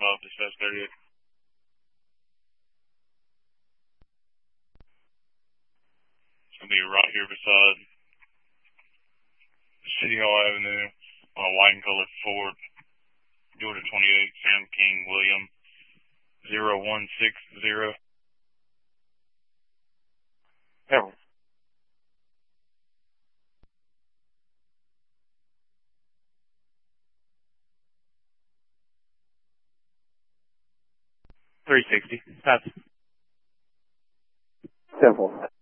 5, dispatch 38. It's going to be right here beside City Hall Avenue on a white and colored Ford, Georgia 28, Sam King William 0160. Yeah. 360. That's simple.